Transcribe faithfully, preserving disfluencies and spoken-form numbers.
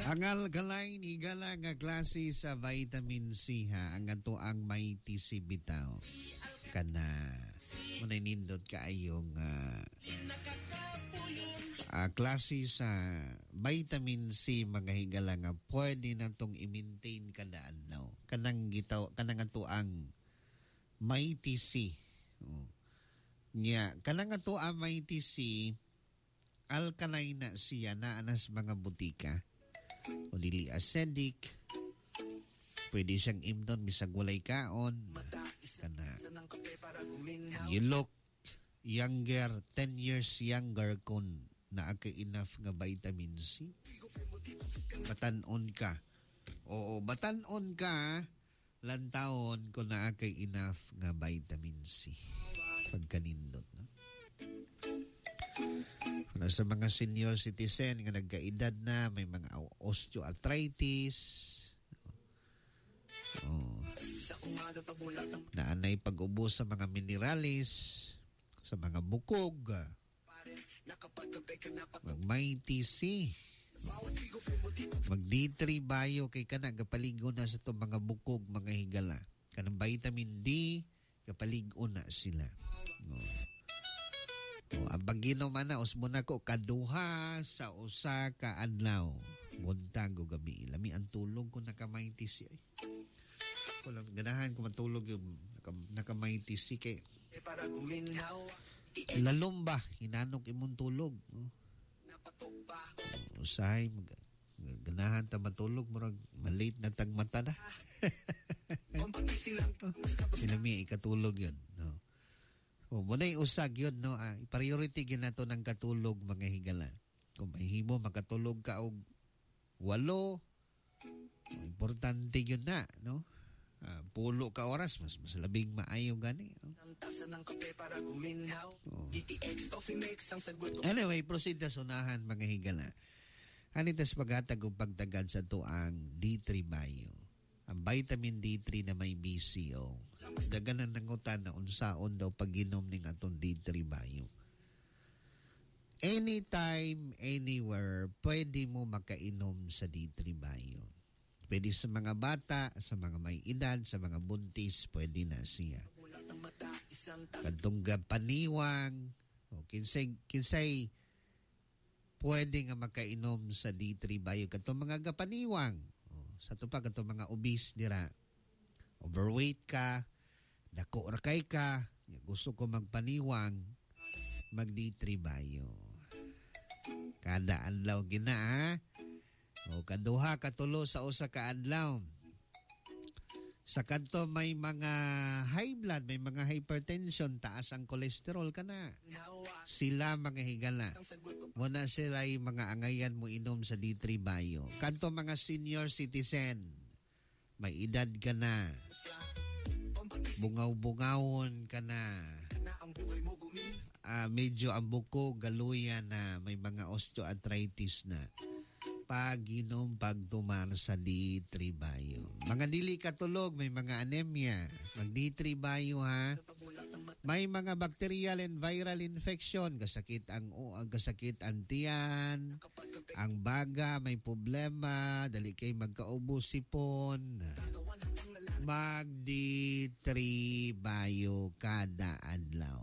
Ang alkaline igala nga klase sa vitamin C ha. Ang ato ang may T C bitaw. Kana muna nindot kaayong uh, uh, klase sa vitamin C mga higala nga pwede natong i-maintain kada adlaw. Kanang gitaw kanang ato ang may T C. Oh. Nya kanang ato ang may T C alkaline na siya na anas mga butika. O dili acidic. Pwede siyang imnon bisag walay kaon. Kana. You look younger, ten years younger kung naaka enough nga vitamin C. Batanon ka. Oo, batanon ka lantaon kung naaka enough nga vitamin C. Pagkanindot, no? Ano sa mga senior citizen nga nagkaedad na, may mga osteoarthritis, oh, naanay pag-ubos sa mga minerales, sa mga bukog, mag-may T C, mag-D three bio kay ka na, kapaligo na sa itong mga bukog, mga higala. Kanang vitamin D, kapaligo na sila. Oh. O, ang pag-inom na, usmo na ko, kaduha sa usa ka adlaw. Buntag o gabi. Lami ang tulog ko nakamay-T C. Ay. Walang ganahan ko matulog yung nakamay-T C kay lalom ba? Hinanog imong tulog. O. O, usahay, mag, ganahan ta matulog, marag malate na tagmata na. Sinami, ikatulog yun. No? O, muna yung usag yun, no? Ah, priority gina to ng katulog, mga higala. Kung may himo, makatulog ka og walo, o, importante yun na, no? Ah, pulo ka oras, mas mas labing maayo gani. Oh. Oh. Anyway, proceed na sunahan, mga higala. Hanitas paghatag o pagtagad sa to ang D three bio. Ang vitamin D three na may B C O. Daganan ng utan na unsaon daw pag-inom ning atong D three bio. Anytime, anywhere, pwede mo makainom sa D three bio. Pwede sa mga bata, sa mga may edad, sa mga buntis, pwede na siya. Kadtong paniwang, o kinsay, kinsay, pwede nga makainom sa D three bio. Kadtong mga gapaniwang, sa ito pa, ito mga obese nila. Overweight ka, dako rakay ka, gusto ko magpaniwang, mag-D three bio. Kada adlaw gina, ha? O kaduha, katulo sa usa ka adlaw. Sa kanto may mga high blood, may mga hypertension, taas ang kolesterol ka na. Sila mga higala. Muna sila yung mga angayan mo inom sa D three bio. Kanto mga senior citizen, may edad ka na. Bungaw-bungawon ka na. Uh, medyo ang buko, galuyan na, may mga osteoarthritis na. Pag-inom, pagtumar sa D three bio. Mga dili katulog, may mga anemia. Mag-D three bio, ha? May mga bacterial and viral infection. Kasakit ang o, ang kasakit ang tiyan, ang baga, may problema, dali kay magkaubo sipon. Mag-D three bio kada adlaw.